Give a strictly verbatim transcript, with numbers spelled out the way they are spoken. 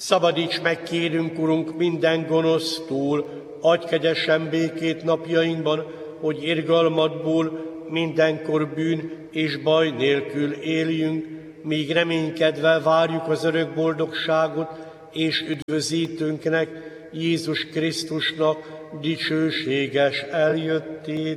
Szabadíts meg, kérünk, Urunk, minden gonosztól, adj kegyesen békét napjainkban, hogy irgalmadból mindenkor bűn és baj nélkül éljünk, míg reménykedve várjuk az örök boldogságot és üdvözítőnknek, Jézus Krisztusnak dicsőséges eljöttét.